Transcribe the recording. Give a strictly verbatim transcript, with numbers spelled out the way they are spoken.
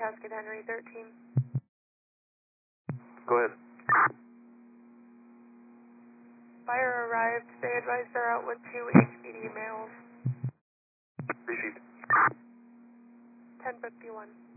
Cascade Henry thirteen. Go ahead. Fire arrived. They advised they're out with two H P D males. Received. ten fifty-one.